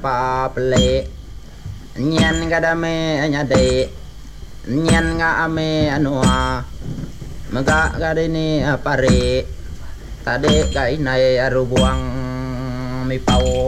pa ple nyan gadame nyade nyan nga ame anua maga gadini apare tade gai nai arubuang mi pau